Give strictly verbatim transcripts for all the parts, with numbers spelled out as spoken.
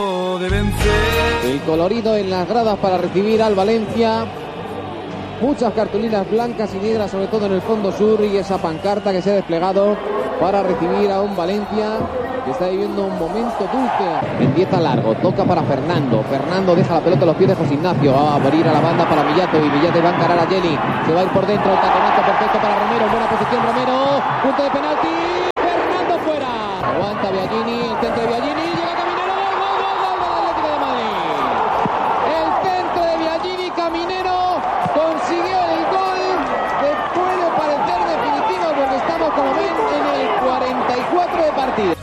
El colorido en las gradas para recibir al Valencia. Muchas cartulinas blancas y negras, sobre todo en el fondo sur, y esa pancarta que se ha desplegado para recibir a un Valencia que está viviendo un momento dulce. Empieza largo, toca para Fernando. Fernando deja la pelota en los pies de José Ignacio. Va a abrir a la banda para Millato y Millato va a encarar a Yeli. Se va a ir por dentro, el taconazo perfecto para Romero. Buena posición Romero. Punto de penalti. Fernando fuera. Aguanta Biagini, el centro de Biagini. Llega Caminero. Gol, gol, gol, gol del Atlético de Madrid. El centro de Biagini, Caminero consiguió el gol que puede parecer definitivo porque estamos, como ven, en el cuarenta y cuatro de partido.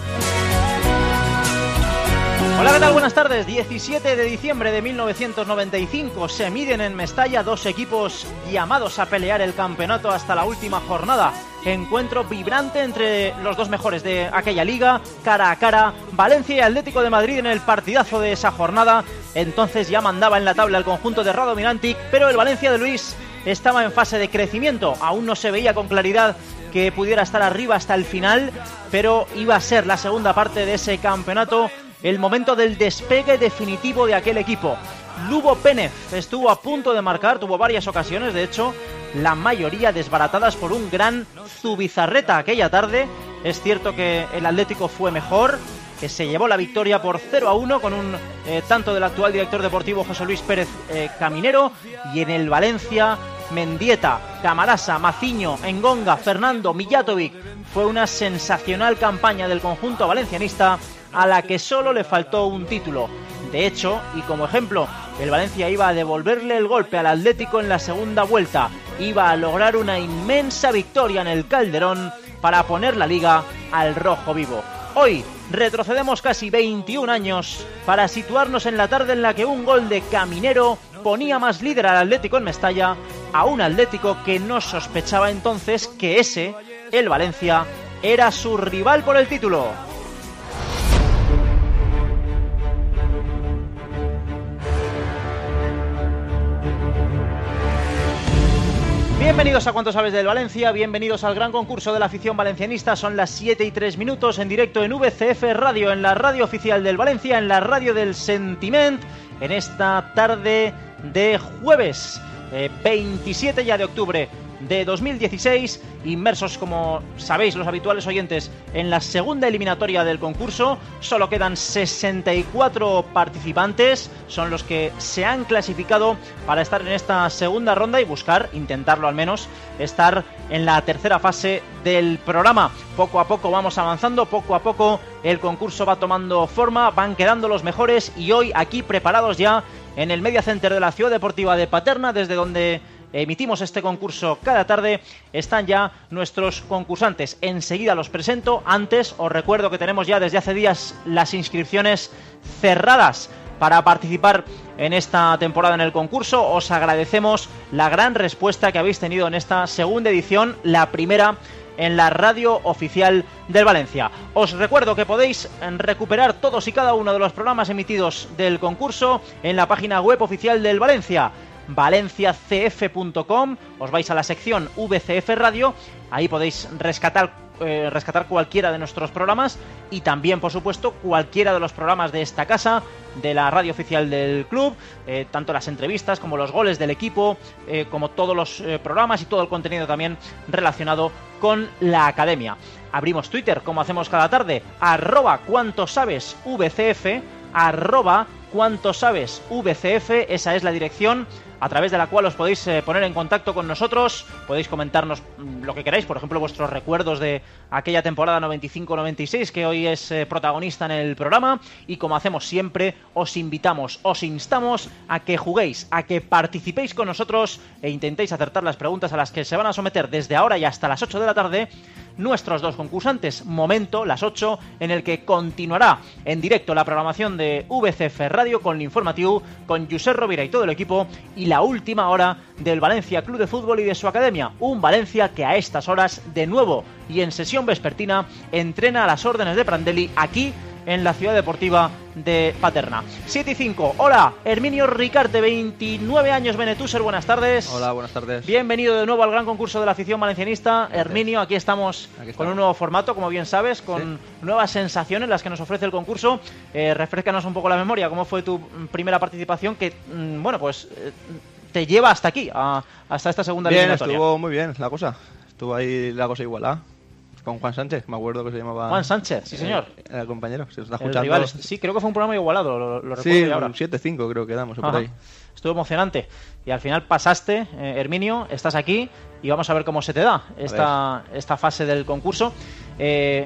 Hola, ¿qué tal? Buenas tardes. diecisiete de diciembre de mil novecientos noventa y cinco se miden en Mestalla dos equipos llamados a pelear el campeonato hasta la última jornada. Encuentro vibrante entre los dos mejores de aquella liga, cara a cara, Valencia y Atlético de Madrid en el partidazo de esa jornada. Entonces ya mandaba en la tabla el conjunto de Rado Mirantic, pero el Valencia de Luis estaba en fase de crecimiento. Aún no se veía con claridad que pudiera estar arriba hasta el final, pero iba a ser la segunda parte de ese campeonato el momento del despegue definitivo de aquel equipo. Lugo Pénez estuvo a punto de marcar, tuvo varias ocasiones, de hecho, la mayoría desbaratadas por un gran Zubizarreta aquella tarde. Es cierto que el Atlético fue mejor, que se llevó la victoria por cero a uno con un eh, tanto del actual director deportivo José Luis Pérez eh, Caminero, y en el Valencia, Mendieta, Camarasa, Maciño, Engonga, Fernando, Mijatovic. Fue una sensacional campaña del conjunto valencianista a la que solo le faltó un título. De hecho, y como ejemplo, el Valencia iba a devolverle el golpe al Atlético en la segunda vuelta. Iba a lograr una inmensa victoria en el Calderón para poner la liga al rojo vivo. Hoy retrocedemos casi veintiún años para situarnos en la tarde en la que un gol de Caminero ponía más líder al Atlético en Mestalla, a un Atlético que no sospechaba entonces que ese, el Valencia, era su rival por el título. Bienvenidos a Cuánto Sabes del Valencia, bienvenidos al gran concurso de la afición valencianista. Son las siete y tres minutos en directo en V C F Radio, en la radio oficial del Valencia, en la radio del Sentiment, en esta tarde de jueves eh, veintisiete ya de octubre de dos mil dieciséis, inmersos, como sabéis los habituales oyentes, en la segunda eliminatoria del concurso. Solo quedan sesenta y cuatro participantes, son los que se han clasificado para estar en esta segunda ronda y buscar, intentarlo al menos, estar en la tercera fase del programa. Poco a poco vamos avanzando, poco a poco el concurso va tomando forma, van quedando los mejores, y hoy aquí preparados ya en el Media Center de la Ciudad Deportiva de Paterna, desde donde emitimos este concurso cada tarde, están ya nuestros concursantes. Enseguida los presento. Antes os recuerdo que tenemos ya desde hace días las inscripciones cerradas para participar en esta temporada en el concurso. Os agradecemos la gran respuesta que habéis tenido en esta segunda edición, la primera en la radio oficial del Valencia. Os recuerdo que podéis recuperar todos y cada uno de los programas emitidos del concurso en la página web oficial del Valencia, valencia c f punto com. Os vais a la sección V C F Radio, ahí podéis rescatar, eh, rescatar cualquiera de nuestros programas, y también, por supuesto, cualquiera de los programas de esta casa, de la radio oficial del club, eh, tanto las entrevistas como los goles del equipo, eh, como todos los eh, programas y todo el contenido también relacionado con la academia. Abrimos Twitter, como hacemos cada tarde, arroba cuánto sabes V C F, arroba cuánto sabes V C F, esa es la dirección a través de la cual os podéis eh, poner en contacto con nosotros. Podéis comentarnos mmm, lo que queráis, por ejemplo, vuestros recuerdos de aquella temporada noventa y cinco noventa y seis que hoy es eh, protagonista en el programa. Y como hacemos siempre, os invitamos, os instamos a que juguéis, a que participéis con nosotros e intentéis acertar las preguntas a las que se van a someter desde ahora y hasta las ocho de la tarde nuestros dos concursantes. Momento, las ocho, en el que continuará en directo la programación de V C F Radio con el informativo, con Josep Rovira y todo el equipo, y la última hora del Valencia Club de Fútbol y de su academia. Un Valencia que a estas horas, de nuevo y en sesión vespertina, entrena a las órdenes de Prandelli aquí en la ciudad deportiva de Paterna. siete y cinco. Hola, Herminio Ricarte, veintinueve años, Benetúser, buenas tardes. Hola, buenas tardes. Bienvenido de nuevo al gran concurso de la afición valencianista. Gracias. Herminio, aquí estamos, aquí estamos con un nuevo formato, como bien sabes, con ¿Sí? nuevas sensaciones las que nos ofrece el concurso. Eh, refrescanos un poco la memoria, ¿cómo fue tu primera participación que, mmm, bueno, pues eh, te lleva hasta aquí, a, hasta esta segunda bien, eliminatoria? Estuvo muy bien la cosa, estuvo ahí la cosa igualada. Con Juan Sánchez, me acuerdo que se llamaba... Juan Sánchez, sí señor. El, el compañero, se está el escuchando. Rival, sí, creo que fue un programa igualado, lo, lo sí, recuerdo ahora. siete cinco creo que damos, por ahí. Estuvo emocionante. Y al final pasaste, eh, Herminio, estás aquí y vamos a ver cómo se te da esta, esta fase del concurso. Eh,